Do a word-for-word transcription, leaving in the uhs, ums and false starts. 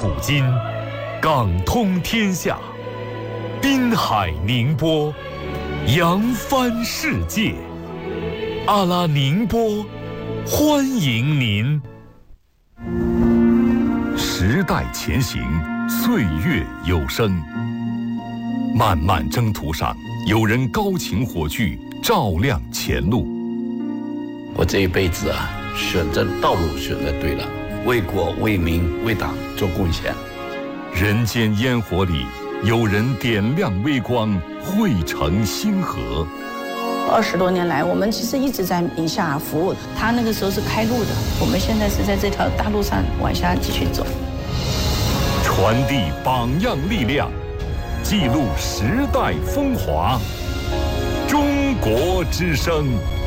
古今，港通天下，滨海宁波，扬帆世界。阿拉宁波，欢迎您。时代前行，岁月有声。漫漫征途上，有人高擎火炬，照亮前路。 我这一辈子啊，选择道路选择对了，为国为民为党做贡献。 人间烟火里，有人点亮微光，汇成星河。 二十多年来，我们其实一直在宁夏服务。他那个时候是开路的，我们现在是在这条大路上往下继续走。 传递榜样力量，记录时代风华。中国之声。